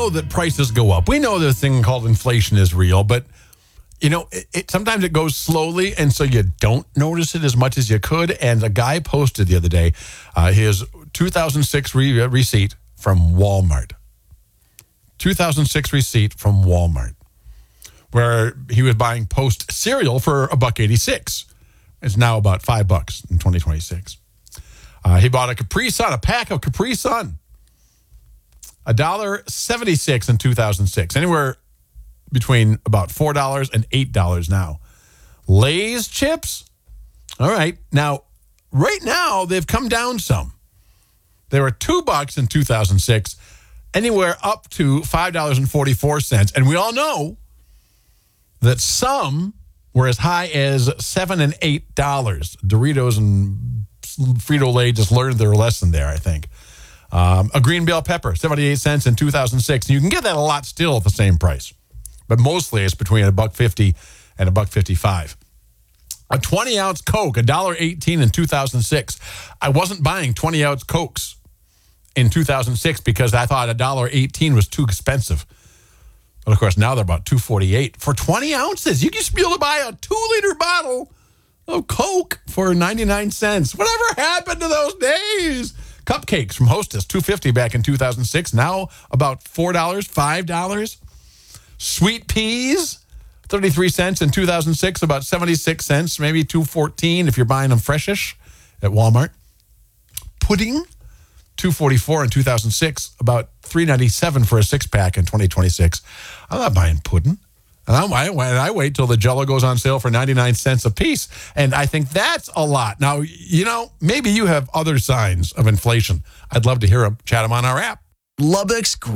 know that prices go up. We know this thing called inflation is real, but sometimes it goes slowly, and so you don't notice it as much as you could. And a guy posted the other day his 2006 receipt from Walmart. 2006 receipt from Walmart, where he was buying Post cereal for $1.86. It's now about $5 in 2026. He bought a Capri Sun, a pack of Capri Sun, $1.76 in 2006. Anywhere between about $4 and $8 now. Lay's chips, all right. Now, right now, they've come down some. They were $2 in 2006, anywhere up to $5.44. And we all know that some were as high as $7 and $8. Doritos and Frito-Lay just learned their lesson there, I think. A green bell pepper, 78 cents in 2006. And you can get that a lot still at the same price. But mostly it's between $1.50 and $1.55. A 20-ounce Coke, $1.18 in 2006. I wasn't buying 20-ounce Cokes in 2006 because I thought $1.18 was too expensive. But, of course, now they're about $2.48. For 20 ounces, you used to be able to buy a 2-liter bottle of Coke for 99 cents. Whatever happened to those days? Cupcakes from Hostess, $2.50 back in 2006. Now about $4, $5. Sweet peas, 33 cents in 2006, about 76 cents, maybe $2.14 if you're buying them freshish at Walmart. Pudding, $2.44 in 2006, about $3.97 for a 6-pack in 2026. I'm not buying pudding. And I wait till the Jell-O goes on sale for 99 cents a piece. And I think that's a lot. Now, maybe you have other signs of inflation. I'd love to hear them. Chat them on our app. Lubbock's